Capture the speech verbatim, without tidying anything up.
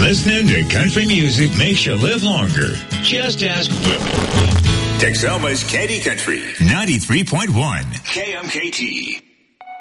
Listening to country music makes you live longer. Just ask Women. Texoma's Candy Country. ninety-three point one. K M K T.